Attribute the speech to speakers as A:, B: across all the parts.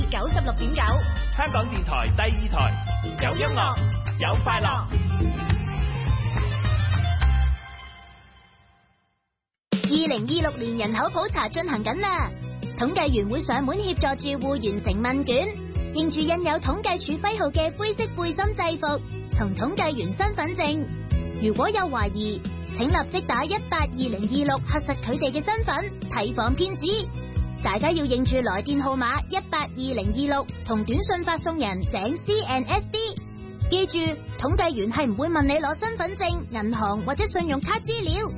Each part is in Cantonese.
A: 96.9，
B: 香港電台第2台，有音樂，有快樂。
A: 2026年人口普查進行緊啦，統計員會上門協助住戶完成問卷，認住印有統計處徽號嘅灰色背心制服同統計員身份證。如果有懷疑，請立即打182026核實佢哋嘅身份，提防騙子。大家要認住來電號碼182026同短信發送人井 CNSD。記住，統計員係唔會問你攞身份證、銀行或者信用卡資料。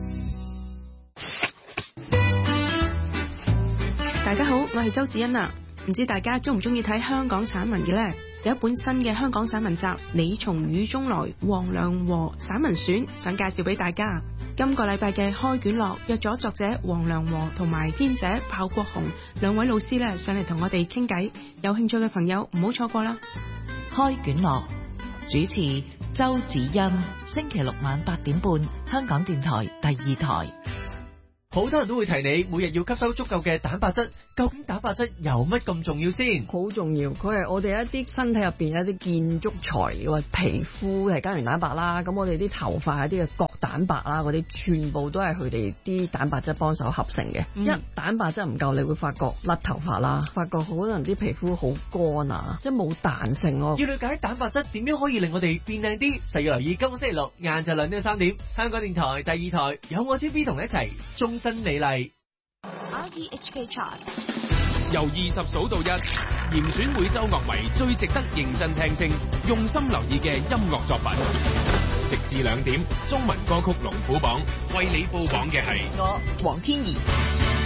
C: 大家好，我係周子欣啊。唔知大家中唔中意睇香港散文嘅呢？有一本新嘅香港散文集《你從雨中來》黃良和散文選，想介紹俾大家。今個禮拜嘅開卷樂約咗作者黃良和同埋編者鮑國雄兩位老師咧上嚟同我哋傾偈，有興趣嘅朋友唔好錯過啦。
D: 開卷樂主持周子欣，星期六晚8點半，香港電台第2台。
E: 好多人都會提你每日要吸收足夠嘅蛋白質，究竟蛋白質有乜咁重要先？
F: 好重要，佢係我哋一啲身體入邊一啲建築材料，皮膚係膠原蛋白啦，咁我哋啲頭髮係啲嘅角蛋白啦，嗰啲全部都係佢哋啲蛋白質幫手合成嘅。一蛋白質唔夠，你會發覺甩頭髮啦，發覺好多人啲皮膚好乾啊，即係冇彈性咯。
E: 要了解蛋白質點樣可以令我哋變靚啲，就要留意今個星期六晏晝2點到3點，香港電台第2台有我 JB 同你一齊終身美麗。
A: RTHK Chart
G: 由20數到1，嚴選每週樂迷最值得認真聽清、用心留意嘅音樂作品。直至2點，中文歌曲龍虎榜為你報榜嘅係
D: 我黃天怡。